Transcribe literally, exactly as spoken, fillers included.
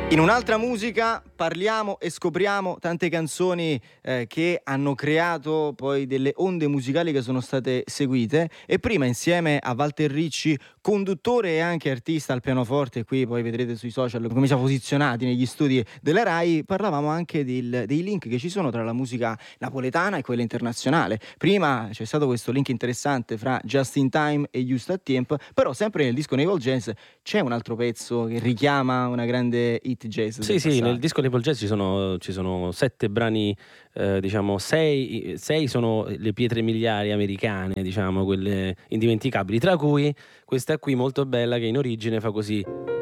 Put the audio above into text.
In un'altra musica parliamo e scopriamo tante canzoni eh, che hanno creato poi delle onde musicali che sono state seguite, e prima insieme a Walter Ricci, conduttore e anche artista al pianoforte, qui poi vedrete sui social come siamo posizionati negli studi della Rai, parlavamo anche del- dei link che ci sono tra la musica napoletana e quella internazionale. Prima c'è stato questo link interessante fra Just in Time e Just a Temp, però sempre nel disco Naval Jazz c'è un altro pezzo che richiama una grande hit jazz del Sì, sì, nel passato. disco Naples Jazz ci sono, ci sono sette brani, eh, diciamo, sei, sei sono le pietre miliari americane, diciamo, quelle indimenticabili, tra cui questa qui molto bella che in origine fa così.